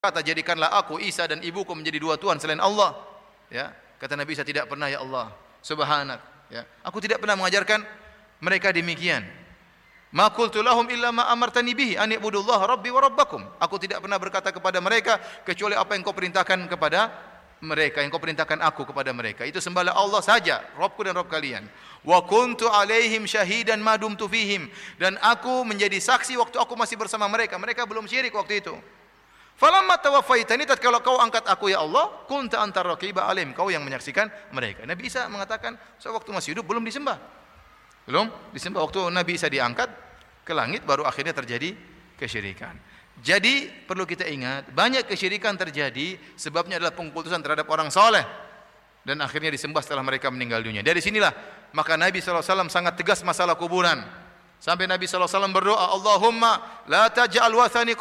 berkata, jadikanlah aku, Isa dan ibuku menjadi dua Tuhan selain Allah. Ya, kata Nabi Isa, tidak pernah ya Allah. Subhanak. Ya, aku tidak pernah mengajarkan mereka demikian. Ma qultu lahum illa ma amartani bihi an ibudullaha rabbi wa rabbakum. Aku tidak pernah berkata kepada mereka kecuali apa yang kau perintahkan kepada mereka, yang kau perintahkan aku kepada mereka. Itu sembahlah Allah saja, Rabbku dan Rabb kalian. Wa kuntu alaihim syahidan ma dumtu fihim. Dan aku menjadi saksi waktu aku masih bersama mereka. Mereka belum syirik waktu itu. Falamma tawaffaitani, tatkala kau angkat aku ya Allah, kunta antar raqiba alim, kau yang menyaksikan mereka. Nabi Isa mengatakan, saya waktu masih hidup belum disembah. Belum disembah. Waktu Nabi Isa diangkat ke langit baru akhirnya terjadi kesyirikan. Jadi perlu kita ingat, banyak kesyirikan terjadi sebabnya adalah pengkultusan terhadap orang soleh dan akhirnya disembah setelah mereka meninggal dunia. Dari sinilah maka Nabi SAW sangat tegas masalah kuburan. Sampai Nabi SAW berdoa, Allahumma la taj'al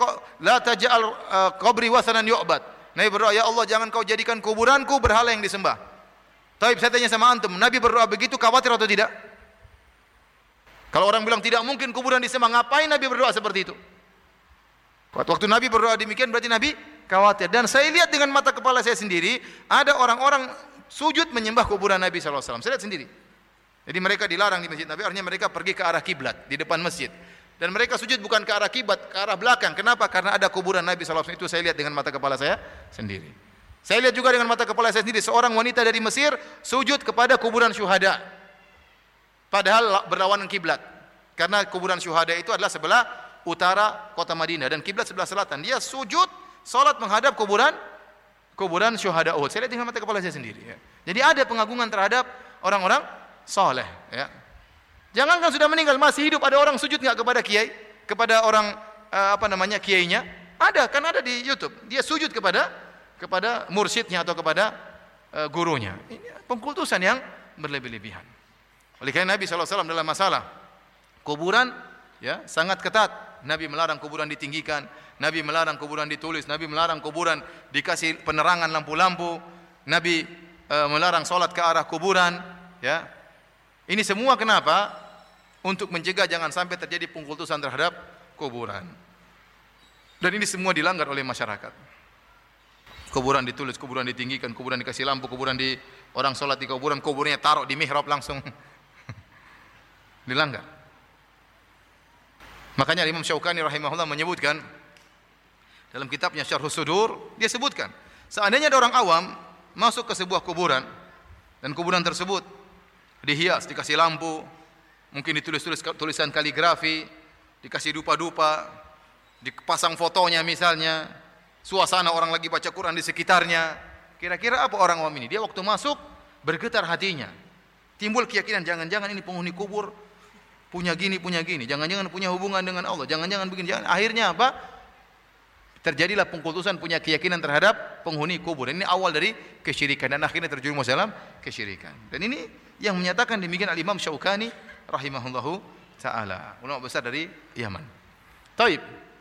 qabri wathanan yu'bad. Nabi berdoa, ya Allah jangan kau jadikan kuburanku berhala yang disembah. Tapi saya tanya sama antum, Nabi berdoa begitu khawatir atau tidak? Kalau orang bilang tidak mungkin kuburan disembah, ngapain Nabi berdoa seperti itu? Waktu Nabi berdoa demikian berarti Nabi khawatir. Dan saya lihat dengan mata kepala saya sendiri, ada orang-orang sujud menyembah kuburan Nabi SAW. Saya lihat sendiri. Jadi mereka dilarang di masjid Nabi, artinya mereka pergi ke arah kiblat di depan masjid. Dan mereka sujud bukan ke arah kiblat, ke arah belakang. Kenapa? Karena ada kuburan Nabi SAW. Itu saya lihat dengan mata kepala saya sendiri. Saya lihat juga dengan mata kepala saya sendiri, seorang wanita dari Mesir sujud kepada kuburan syuhada. Padahal berlawanan kiblat. Karena kuburan syuhada itu adalah sebelah utara kota Madinah dan kiblat sebelah selatan. Dia sujud salat menghadap kuburan syuhada Uhud. Saya lihat dengan mata kepala saya sendiri, ya. Jadi ada pengagungan terhadap orang-orang saleh, ya. Jangankan sudah meninggal, masih hidup ada orang sujud enggak kepada kiai, kepada orang kiainya? Ada, kan ada di YouTube. Dia sujud kepada mursyidnya atau kepada gurunya. Ini pengkultusan yang berlebih-lebihan. Oleh karena Nabi SAW dalam masalah kuburan, ya, sangat ketat. Nabi melarang kuburan ditinggikan, Nabi melarang kuburan ditulis, Nabi melarang kuburan dikasih penerangan lampu-lampu, Nabi melarang salat ke arah kuburan, ya. Ini semua kenapa? Untuk mencegah jangan sampai terjadi pengkultusan terhadap kuburan. Dan ini semua dilanggar oleh masyarakat. Kuburan ditulis, kuburan ditinggikan, kuburan dikasih lampu, kuburan orang salat di kuburan, kuburnya taruh di mihrab langsung. Dilanggar. Makanya Imam Syaukani rahimahullah menyebutkan dalam kitabnya Syarhus Sudur, dia sebutkan, seandainya ada orang awam masuk ke sebuah kuburan dan kuburan tersebut dihias, dikasih lampu, mungkin ditulis-tulis tulisan kaligrafi, dikasih dupa-dupa, dipasang fotonya misalnya, suasana orang lagi baca Quran di sekitarnya, kira-kira apa orang awam ini? Dia waktu masuk bergetar hatinya, timbul keyakinan jangan-jangan ini penghuni kubur punya gini, jangan-jangan punya hubungan dengan Allah, jangan-jangan begini, akhirnya apa? Terjadilah pengkultusan, punya keyakinan terhadap penghuni kubur. Ini awal dari kesyirikan dan akhirnya terjerumus dalam kesyirikan. Dan ini yang menyatakan demikian Al-Imam Syaukani rahimahullahu taala, ulama besar dari Yaman. Taib.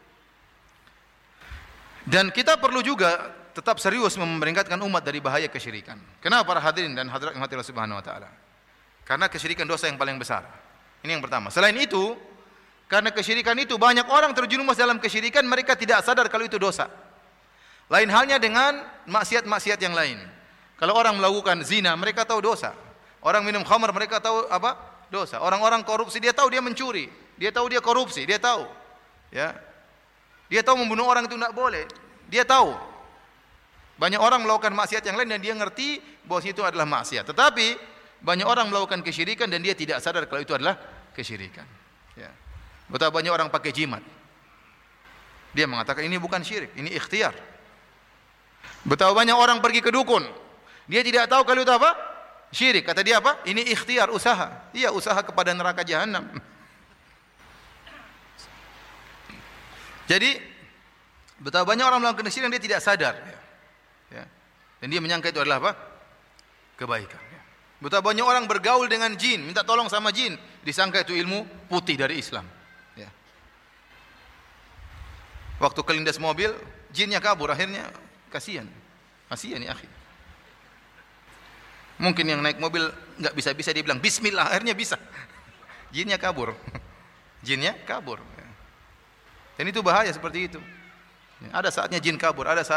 Dan kita perlu juga tetap serius memperingatkan umat dari bahaya kesyirikan. Kenapa para hadirin dan hadirat yang Allah Subhanahu wa taala? Karena kesyirikan dosa yang paling besar. Ini yang pertama. Selain itu, karena kesyirikan itu banyak orang terjerumus dalam kesyirikan, mereka tidak sadar kalau itu dosa. Lain halnya dengan maksiat-maksiat yang lain. Kalau orang melakukan zina, mereka tahu dosa. Orang minum khamar, mereka tahu apa? Dosa. Orang-orang korupsi, dia tahu dia mencuri. Dia tahu dia korupsi, dia tahu. Ya. Dia tahu membunuh orang itu tidak boleh. Dia tahu. Banyak orang melakukan maksiat yang lain dan dia ngerti bahwa itu adalah maksiat. Tetapi banyak orang melakukan kesyirikan dan dia tidak sadar kalau itu adalah kesyirikan. Ya. Betapa banyak orang pakai jimat. Dia mengatakan ini bukan syirik, ini ikhtiar. Betapa banyak orang pergi ke dukun. Dia tidak tahu kalau itu apa? Syirik. Kata dia apa? Ini ikhtiar, usaha. Iya, usaha kepada neraka jahanam. Jadi betapa banyak orang melakukan kesyirikan dia tidak sadar. Ya. Dan dia menyangka itu adalah apa? Kebaikan. Betapa banyak orang bergaul dengan jin, minta tolong sama jin, disangka itu ilmu putih dari Islam. Ya. Waktu kelindas mobil, jinnya kabur, akhirnya kasihan ya akhi. Mungkin yang naik mobil nggak bisa dia bilang Bismillah, akhirnya bisa. Jinnya kabur. Dan itu bahaya seperti itu. Ada saatnya jin kabur, ada